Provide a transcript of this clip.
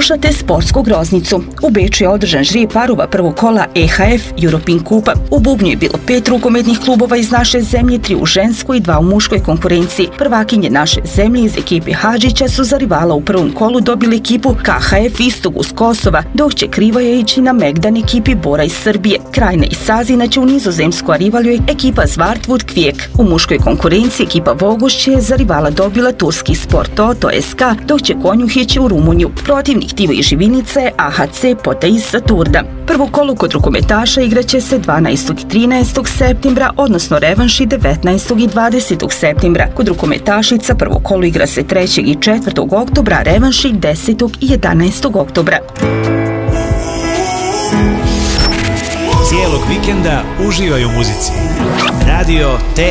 Slušate Sportsku groznicu. U Beču je održan žrijeb parova prvog kola EHF European Kupa. U bubnju je bilo 5 rukometnih klubova iz naše zemlje, 3 u ženskoj i 2 u muškoj konkurenciji. Prvakinje naše zemlje iz ekipe Hadžića su za rivala u prvom kolu dobili ekipu KHF Istog uz Kosova, dok će Krivoja ići na Megdan ekipi Bora iz Srbije. Krajina iz Sazina će u Nizozemsku, a rivaljuje ekipa Zvartvud Kvijek. U muškoj konkurenciji ekipa Vogošće je za rivala dobila turski Sport Toto SK, dok će Konjuh ići u Rumuniju. Protivnik Tiva i Živinica je AHC Poteis Saturda. Prvo kolo kod rukometaša igraće se 12. i 13. septembra, odnosno revanši 19. i 20. septembra. Kod rukometašica prvo kolo igra se 3. i 4. oktobra, a revanši 10. i 11. oktobra. Cijelog vikenda uživaj u muzici. Radio TR.